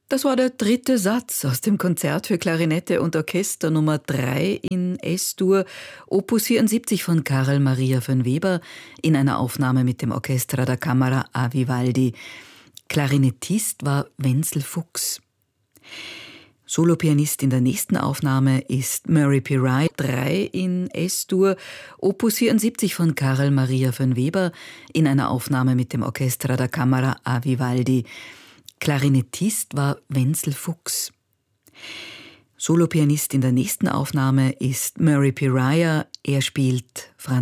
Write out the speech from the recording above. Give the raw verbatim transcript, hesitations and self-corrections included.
Das war der dritte Satz aus dem Konzert für Klarinette und Orchester Nummer drei in S-Dur, Opus vierundsiebzig von Karl Maria von Weber, in einer Aufnahme mit dem Orchestra da Camera a Vivaldi. Klarinettist war Wenzel Fuchs. Solopianist in der nächsten Aufnahme ist Murray Pirae, drei in S-Dur, Opus vierundsiebzig von Karl Maria von Weber, in einer Aufnahme mit dem Orchestra da Camera a Vivaldi. Klarinettist war Wenzel Fuchs. Solopianist in der nächsten Aufnahme ist Murray Pirae, er spielt Franz